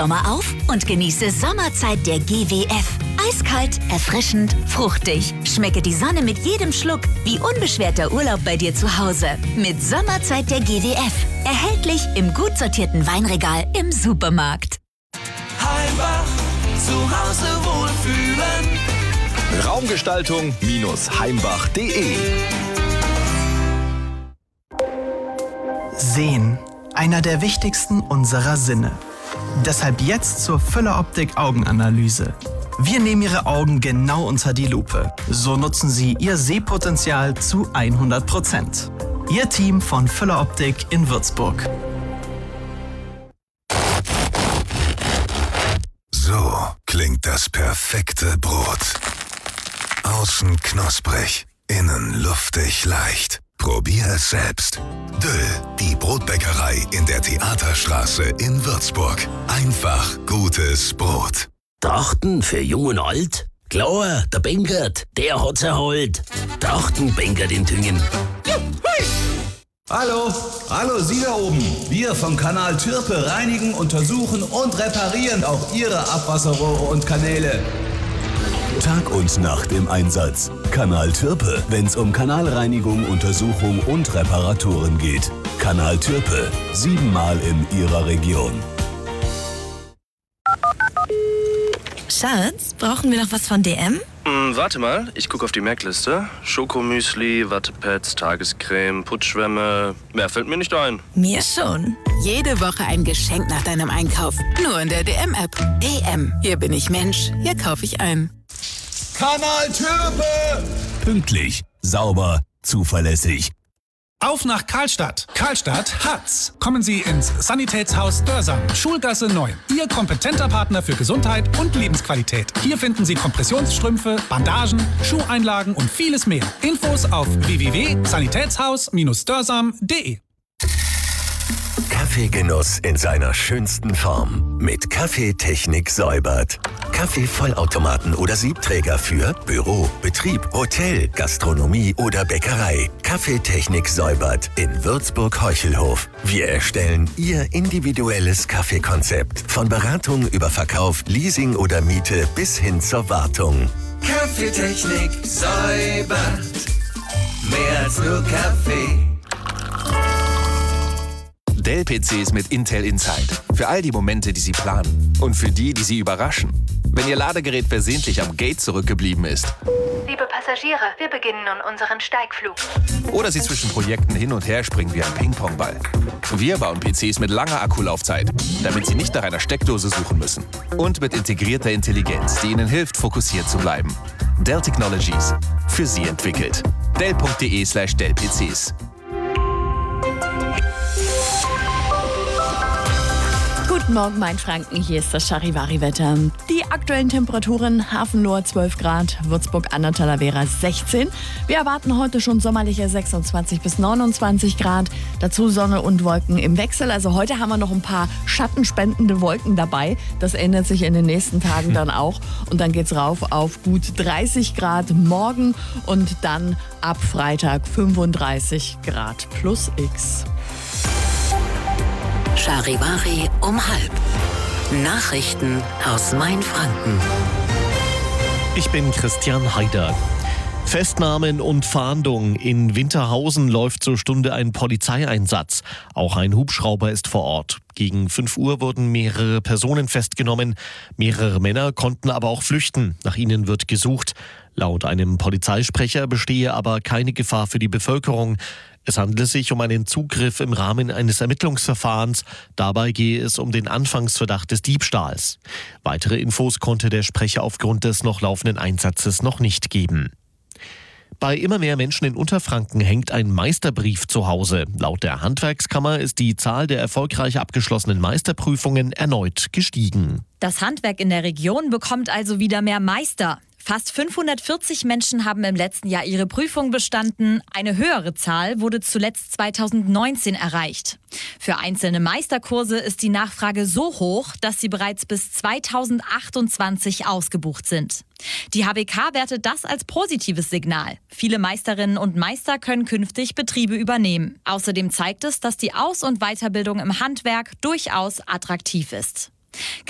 Sommer auf und genieße Sommerzeit der GWF. Eiskalt, erfrischend, fruchtig. Schmecke die Sonne mit jedem Schluck wie unbeschwerter Urlaub bei dir zu Hause. Mit Sommerzeit der GWF. Erhältlich im gut sortierten Weinregal im Supermarkt. Heimbach, zu Hause wohlfühlen. Raumgestaltung-heimbach.de. Sehen, einer der wichtigsten unserer Sinne. Deshalb jetzt zur Füller-Optik Augenanalyse. Wir nehmen Ihre Augen genau unter die Lupe. So nutzen Sie Ihr Sehpotenzial zu 100%. Ihr Team von Füller-Optik in Würzburg. So klingt das perfekte Brot. Außen knusprig, innen luftig leicht. Probier es selbst. Döll, die Brotbäckerei in der Theaterstraße in Würzburg. Einfach gutes Brot. Trachten für Jung und Alt? Klar, der Benkert, der hat's erholt. Trachten Benkert in Tüngen. Hallo, Sie da oben. Wir vom Kanal Türpe reinigen, untersuchen und reparieren auch Ihre Abwasserrohre und Kanäle. Tag und Nacht im Einsatz. Kanal Türpe, wenn's um Kanalreinigung, Untersuchung und Reparaturen geht. Kanal Türpe, 7-mal in Ihrer Region. Schatz, brauchen wir noch was von DM? Warte mal, ich gucke auf die Merkliste. Schokomüsli, Wattepads, Tagescreme, Putzschwämme. Mehr fällt mir nicht ein. Mir schon. Jede Woche ein Geschenk nach deinem Einkauf. Nur in der DM-App. DM. Hier bin ich Mensch. Hier kaufe ich ein. Kanal Türpe! Pünktlich, sauber, zuverlässig. Auf nach Karlstadt. Karlstadt hat's. Kommen Sie ins Sanitätshaus Dörsam, Schulgasse 9. Ihr kompetenter Partner für Gesundheit und Lebensqualität. Hier finden Sie Kompressionsstrümpfe, Bandagen, Schuheinlagen und vieles mehr. Infos auf www.sanitätshaus-dörsam.de. Kaffeegenuss in seiner schönsten Form mit Kaffeetechnik Säubert. Kaffeevollautomaten oder Siebträger für Büro, Betrieb, Hotel, Gastronomie oder Bäckerei. Kaffeetechnik Säubert in Würzburg-Heuchelhof. Wir erstellen Ihr individuelles Kaffeekonzept. Von Beratung über Verkauf, Leasing oder Miete bis hin zur Wartung. Kaffeetechnik Säubert. Mehr als nur Kaffee. Dell-PCs mit Intel Inside. Für all die Momente, die Sie planen. Und für die, die Sie überraschen. Wenn Ihr Ladegerät versehentlich am Gate zurückgeblieben ist. Liebe Passagiere, wir beginnen nun unseren Steigflug. Oder Sie zwischen Projekten hin und her springen wie ein Ping-Pong-Ball. Wir bauen PCs mit langer Akkulaufzeit, damit Sie nicht nach einer Steckdose suchen müssen. Und mit integrierter Intelligenz, die Ihnen hilft, fokussiert zu bleiben. Dell Technologies. Für Sie entwickelt. Dell.de/Dell-PCs. Guten Morgen, Mainfranken, hier ist das Charivari-Wetter. Die aktuellen Temperaturen: Hafenlohr 12 Grad, Würzburg an der Talavera 16. Wir erwarten heute schon sommerliche 26 bis 29 Grad. Dazu Sonne und Wolken im Wechsel. Also heute haben wir noch ein paar schattenspendende Wolken dabei. Das ändert sich in den nächsten Tagen dann auch. Und dann geht's rauf auf gut 30 Grad morgen und dann ab Freitag 35 Grad plus X. Charivari um 12:30. Nachrichten aus Mainfranken. Ich bin Christian Haider. Festnahmen und Fahndung. In Winterhausen läuft zur Stunde ein Polizeieinsatz. Auch ein Hubschrauber ist vor Ort. Gegen 5 Uhr wurden mehrere Personen festgenommen. Mehrere Männer konnten aber auch flüchten. Nach ihnen wird gesucht. Laut einem Polizeisprecher bestehe aber keine Gefahr für die Bevölkerung. Es handele sich um einen Zugriff im Rahmen eines Ermittlungsverfahrens. Dabei gehe es um den Anfangsverdacht des Diebstahls. Weitere Infos konnte der Sprecher aufgrund des noch laufenden Einsatzes noch nicht geben. Bei immer mehr Menschen in Unterfranken hängt ein Meisterbrief zu Hause. Laut der Handwerkskammer ist die Zahl der erfolgreich abgeschlossenen Meisterprüfungen erneut gestiegen. Das Handwerk in der Region bekommt also wieder mehr Meister. Fast 540 Menschen haben im letzten Jahr ihre Prüfung bestanden. Eine höhere Zahl wurde zuletzt 2019 erreicht. Für einzelne Meisterkurse ist die Nachfrage so hoch, dass sie bereits bis 2028 ausgebucht sind. Die HBK wertet das als positives Signal. Viele Meisterinnen und Meister können künftig Betriebe übernehmen. Außerdem zeigt es, dass die Aus- und Weiterbildung im Handwerk durchaus attraktiv ist.